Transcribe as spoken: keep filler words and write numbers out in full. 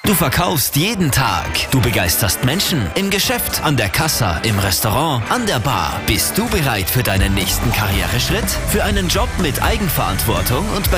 Du verkaufst jeden Tag. Du begeisterst Menschen im Geschäft, an der Kassa, im Restaurant, an der Bar. Bist du bereit für deinen nächsten Karriereschritt? Für einen Job mit Eigenverantwortung und bei